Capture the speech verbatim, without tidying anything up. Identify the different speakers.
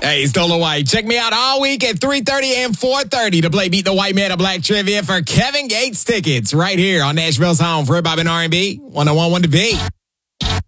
Speaker 1: Hey, it's Dola White. Check me out all week at three thirty and four thirty to play Beat the White Man of Black Trivia for Kevin Gates tickets right here on Nashville's home for hip hop and R and B, one oh one point one The Beat.